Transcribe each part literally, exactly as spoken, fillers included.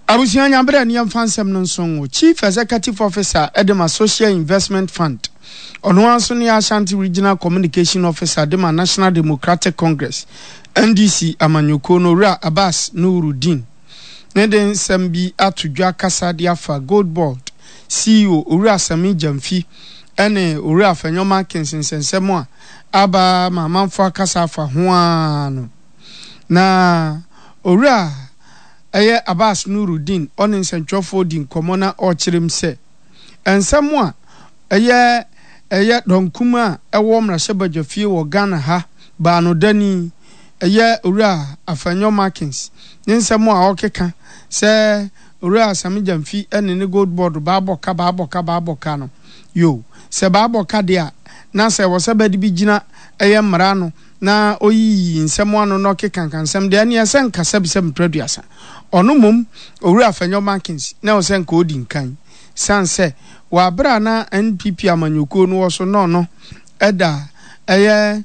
Abusia nyambere ne yamfansem no nso Chief Executive Officer Edema Social Investment Fund ono anso ne Ashanti Regional Communication Officer Edema National Democratic Congress N D C Amanyoko no Ra Abbas Nuruddin ne den sambi atudwa kasa de afa Gold Board C E O Owura Sami Jamfi ene Owura Fanyoma kensensensemo a aba mamanfo akasa afa ho ano na Owura Eye Abbas Nuruddin on nsentwofo din komona ochirem se ensemo a eye eye donkuma ewo mrahye badwafie wo Ghana ha ba no dani eye Owura Afanyo Markins nsemo a okeka se Owura Sami Jamfi ene ne Gold Board ba boka ba boka ba boka no yo se ba boka de a na se wo se badi bi gina eye mra no na oyi nsemo ano no kekankan nsem de ane esen kasa bisem producer ono mum Owura Afanyo Markins na o sen ko odi nkan sanse wa bra na N P P Amanyoko no wo so no no eda eye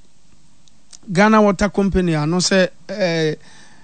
Ghana Water Company ano se eh,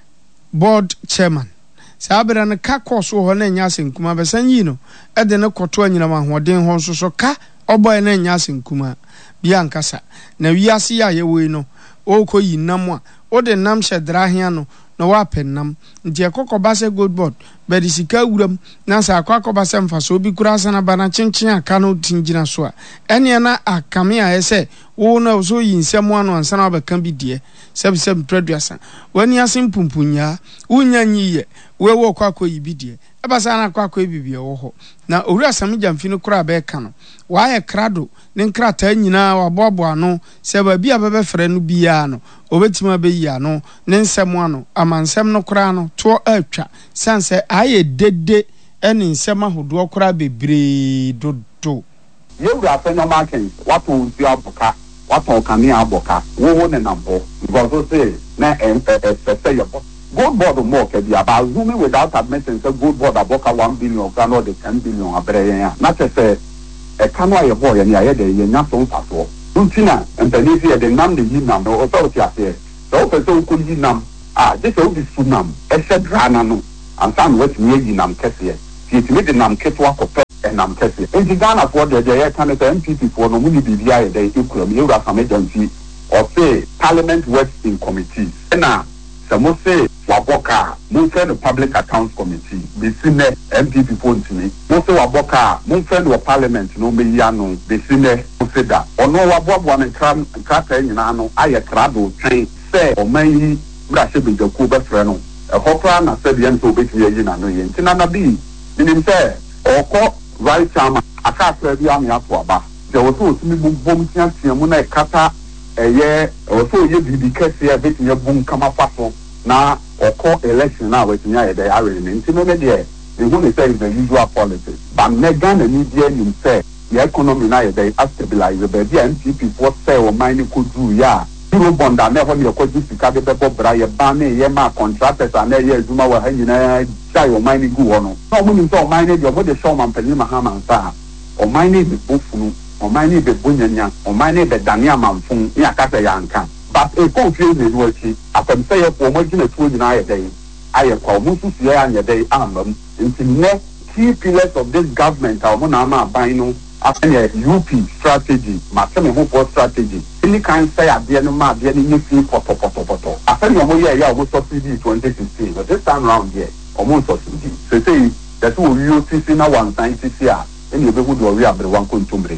board chairman sa bra na ka course ho na nya senkuma be san yi no ede ne koto anyina ma hoden ho so so ka oboy na nya senkuma bia nkasa na wiase ya ye we no o ko yi nam a o de nam hyedra hia no na wa pennam nti ekokoba se Gold Board be di sika wuram na sa akwakoba se mfaso obi kura sana bana chinchin aka no tingina so a ene na akame a ese wo na so yi nsemo ano ansa na ba kan bi de seb seb producer wani asim pumpunya unya nyiye we wo kwa ko yi bi de ebasa na kwa ko bibie wo ho na Owura Sami Jamfi no kura be ka no wa ye krado ne nkrata nyina wa bobo ano se ba bia bebe frɛ no bia no obetima be yi ano ne nsɛm ano amansɛm no kura no to atwa sanse aye dede ene nsɛm ahodo kura bebre dodo Owura Afanyo Markins wato nsu aboka wato kame aboka wo wo ne nampo because say na em say your Gold Board more can be about zooming without admitting say Gold Board aboka one billion Ghana or the ten billion abreye na say e kanu aye boy ya ya de ye nya so nfaso ntina empelisi e de nam de yinam no authority ase so person ko yinam ah this will be sunam e se drana no ansan what me yinam kese ti ti me de nam keto akopɛ e nam kese enti Ghana for de de ye kan say N P P for no mu ni bibia ye de ekuram ye Owura Sami Jamfi or say Parliament works in committees na some say waboka munfe no Public Accounts Committee be sine M P P for ntimi mo say waboka munfe no Parliament no me ya no be sine mo say da ono waboabo na kram krata nyina no aye krado twen say o man yi bra se be jaku be frɛ no e hopra na say de nso obetumi yi na no ye ntina na bi minim say okɔ right chairman aka frɛ bi am ya to aba de wo so otumi bom tia tia mu na kata eye wo so ye bibi kase ya betumi bum kama faso na oko election na wetin ya dey are ni nti me dey the one say is the usual politics but Megan na ni dey nim say the economy na dey stabilize be dey N P P for say o mine ko du ya euro bond na ho ne ko du sika de be bobra ye ba me ye ma contractors na ye azuma wa ha nyina sai o mine gu ho no no mo ni so o mine dey mo dey show man peli mahama nsa o mine be bofunu o mine be bunyanya o mine be dania manfun ya ka say yanka but a confused is what she can say for more than two in a day. I am called Musu and a day album into next key pillars of this government. Our Monama Bino after U P strategy, Masami Hopo strategy. Any kind say at the end of my getting you fee for Toto. I tell you, yeah, I was subsidy twenty sixteen, but this time around here, almost subsidy. So say that will you see now one time this year, and you would worry about one country.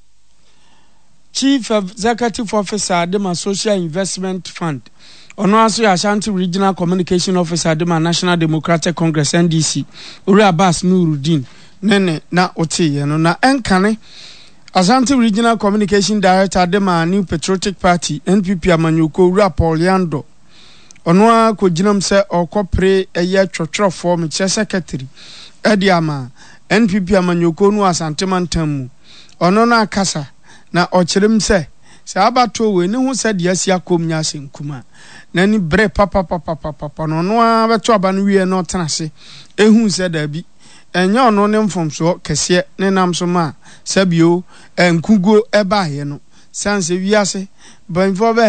Chief Executive Officer Adema Social Investment Fund ono aso Ashanti Regional Communication Officer Adema National Democratic Congress N D C Owura Abbas Nuruddin nene na otiye no na enkane Ashanti Regional Communication Director Adema New Patriotic Party N P P Amanyoko Owura Paul Yando ono a koginam se okopre eye twotwofo me che secretary ediama N P P Amanyoko no Asante Mantam ono na akasa na ochirem se se abato we ne ho se de asia komnya senkuma na ni bre papa papa papa no no abeto aba no wie no tenase ehun se da bi enya ono ne mfomso kese ne namso ma sabio enkugo eba he no sanse wiase banfo be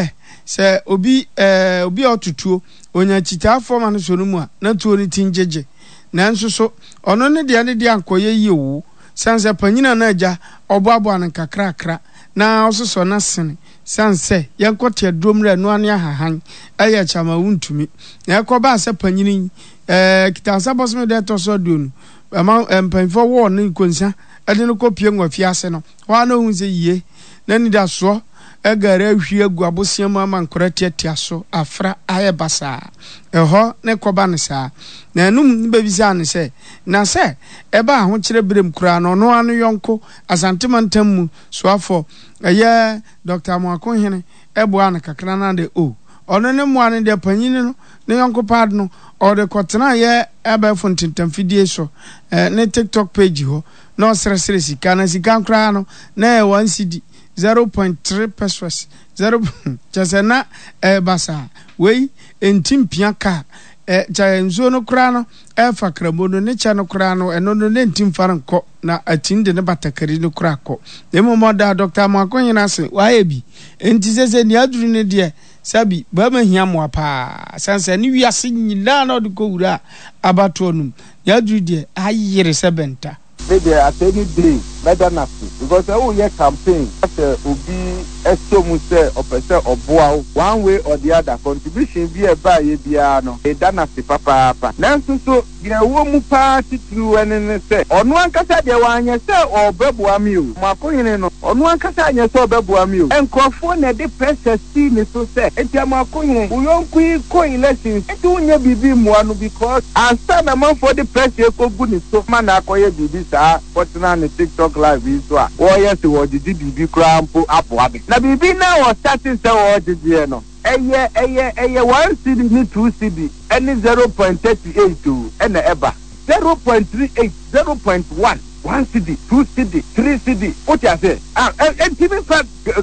se obi eh obi otutuo onya chita forma no so no mu a na tuo ni tinjeje nanso so ono ne de ne de ankoye yi wo sanse panyina na agya oboabo an kakra kra na ososo na sene sanse yankote adromre no ane ahahan eye chama wuntumi na yakoba se panyini eh kitansa bosme de to so donu ama empanfo wo ne konsa ade no kopie ngwafiase no wa na hu se yie na ni da so egara hwie agu abosiam ama nkora tiatia so afra aye basa eho ne koba ne sa na enum be bisa ne se na se eba ho kire brem kura no no anu yonko asantemantam mu so afo eye Doctor Mwakon hene ebo an kakra na de o ono ne mo an de panyini no ne yonko pad no o de kotena ye eba fontintam fidie so eh, ne TikTok page ho no sresre sika na sika kra no na e one C D zero point three pesos zero chasena e basa we entimpia ka e cha enzo no kra no e fa kramono ne cha no kra no eno no ne ntimfa nko na atinde ne batakari no kra ko e mo moda Doctor Mwakon yina se wa ebi enti sese ni aduru ne de sabi ba ma hia mo apa sanse ni wiase nyina na de ko wura abato num ya aduru de ayire sebenta maybe at any day better not because I will hear campaign after Obi Estomu say or percent or boa one way or the other contribution be a buy a piano a dynasty papa papa nanso so the woman party through and say on one kasa de wan ye say or beboa mi o Mwakon no on one kasa ye say beboa mi o enkofo na de pressure see me so say enti Mwakon we yon ku ko elections enti unya bibi mu anu because ansa na man for the pressure ko gu ni so man akoye bibi sa fortuna ni TikTok live is so wo yes wo didi bibi krampo apo abi na bibi na wo starting say wo didi no eye eye eye one C D ni two C D any zero point three eight to ena eba zero point three eight zero point one one C D two C D three C D what you say ah entimi fa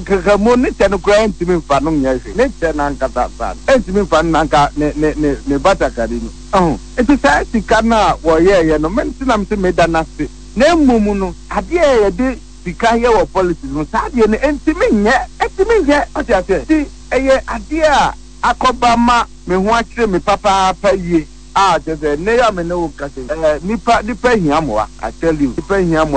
mo ni tenu kra entimi fa no nya hwe ne tena nkata sa entimi fa nanka ne ne ne ne batakari no oh eti sa sika na wo ye ye no menti na mse meda na se na mumu no ade ye de sika ye wo politics no sa de ne entimi nye entimi nye what you say ti eye ade a akobama me ho akire me papa pa yie ah, just ne ya me no kase eh nipa nipa hiamoa I tell you nipa hiamoa